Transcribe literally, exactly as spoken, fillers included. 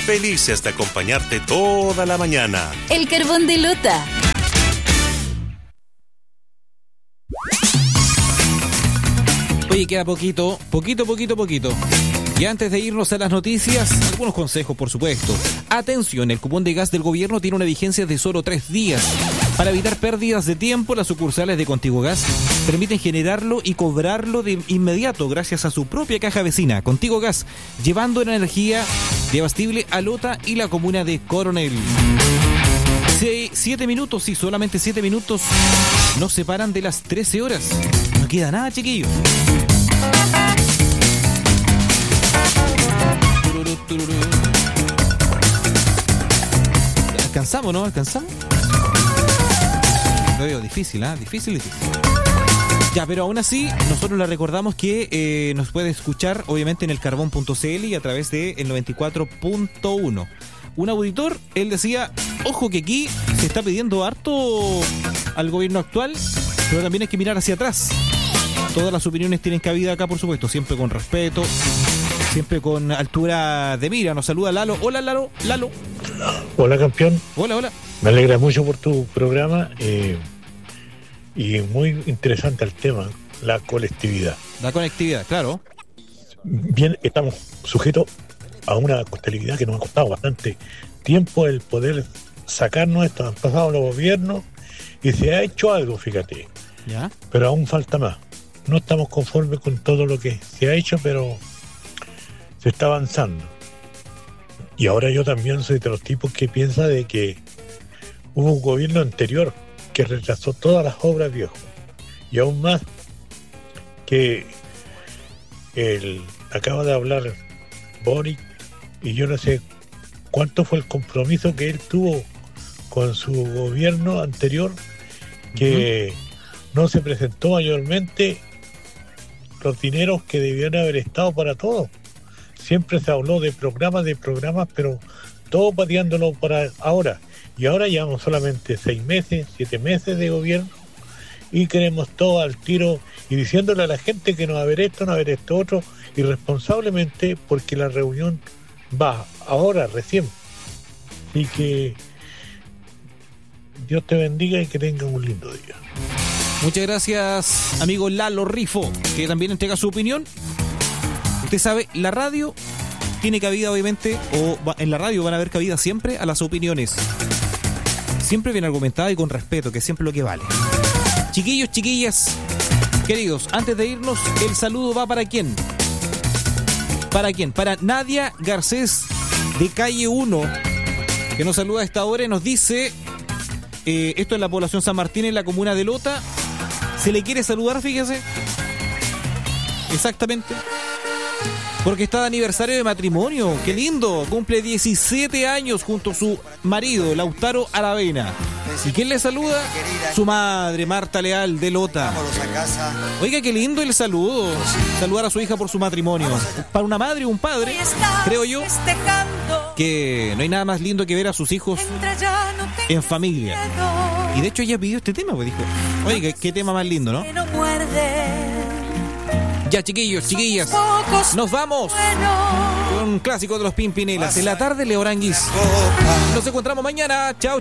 felices de acompañarte toda la mañana. El Carbón de Lota. Oye, queda poquito, poquito, poquito, poquito. Y antes de irnos a las noticias, algunos consejos, por supuesto. Atención, el cupón de gas del gobierno tiene una vigencia de solo tres días. Para evitar pérdidas de tiempo, las sucursales de Contigo Gas permiten generarlo y cobrarlo de inmediato gracias a su propia caja vecina, Contigo Gas, llevando la energía de abastible a Lota y la comuna de Coronel. Se, siete minutos, sí, solamente siete minutos nos separan de las trece horas. No queda nada, chiquillos. ¿Alcanzamos, no? ¿Alcanzamos? Lo veo difícil, ¿ah? ¿eh? Difícil, difícil. Ya, pero aún así, nosotros le recordamos que eh, nos puede escuchar, obviamente, en el carbón punto c l y a través de el noventa y cuatro punto uno. Un auditor, él decía, ojo que aquí se está pidiendo harto al gobierno actual, pero también hay que mirar hacia atrás. Todas las opiniones tienen cabida acá, por supuesto, siempre con respeto, siempre con altura de mira. Nos saluda Lalo. Hola, Lalo. Lalo. Hola, campeón. Hola, hola. Me alegra mucho por tu programa eh, y muy interesante el tema, la colectividad. La conectividad, claro. Bien, estamos sujetos a una colectividad que nos ha costado bastante tiempo el poder sacarnos esto. Han pasado los gobiernos y se ha hecho algo, fíjate. ¿Ya? Pero aún falta más. No estamos conformes con todo lo que se ha hecho, pero se está avanzando. Y ahora yo también soy de los tipos que piensa de que hubo un gobierno anterior que retrasó todas las obras, viejo. Y aún más que el, acaba de hablar Boric, y yo no sé cuánto fue el compromiso que él tuvo con su gobierno anterior, que uh-huh. no se presentó mayormente los dineros que debían haber estado para todo. Siempre se habló de programas, de programas, pero todo pateándolo para ahora. Y ahora llevamos solamente seis meses, siete meses de gobierno y queremos todo al tiro y diciéndole a la gente que no va a haber esto, no va a haber esto otro, irresponsablemente, porque la reunión va ahora, recién. Y que Dios te bendiga y que tengan un lindo día. Muchas gracias, amigo Lalo Rifo, que también entrega su opinión. Usted sabe, la radio tiene cabida, obviamente, o en la radio van a haber cabida siempre a las opiniones. Siempre bien argumentada y con respeto, que es siempre lo que vale. Chiquillos, chiquillas, queridos, antes de irnos, el saludo va para quién. ¿Para quién? Para Nadia Garcés, de Calle uno, que nos saluda a esta hora y nos dice, eh, esto es la población San Martín, en la comuna de Lota. Se le quiere saludar, fíjese. Exactamente. Porque está de aniversario de matrimonio. ¡Qué lindo! Cumple diecisiete años junto a su marido, Lautaro Aravena. ¿Y quién le saluda? Su madre, Marta Leal, de Lota. Oiga, qué lindo el saludo. Saludar a su hija por su matrimonio. Para una madre o un padre, creo yo, que no hay nada más lindo que ver a sus hijos en familia. Y de hecho ella pidió este tema, pues dijo, oye, qué, qué tema más lindo, ¿no? Ya, chiquillos, chiquillas, nos vamos con un clásico de los Pimpinelas. En la tarde, Leo Aranguis. Nos encontramos mañana. Chao.